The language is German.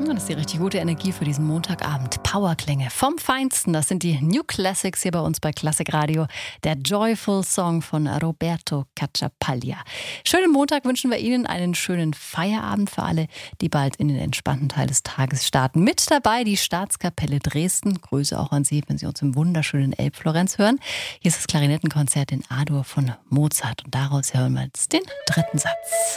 Das ist die richtig gute Energie für diesen Montagabend. Powerklänge vom Feinsten. Das sind die New Classics hier bei uns bei Klassik Radio. Der Joyful Song von Roberto Cacciapaglia. Schönen Montag wünschen wir Ihnen, einen schönen Feierabend für alle, die bald in den entspannten Teil des Tages starten. Mit dabei die Staatskapelle Dresden. Grüße auch an Sie, wenn Sie uns im wunderschönen Elbflorenz hören. Hier ist das Klarinettenkonzert in A-Dur von Mozart und daraus hören wir jetzt den dritten Satz.